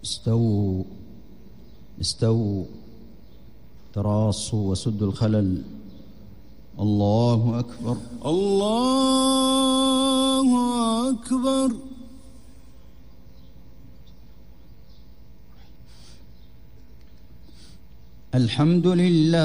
استووا استووا، تراصوا وسدوا الخلل. الله أكبر، الله أكبر. الحمد لله.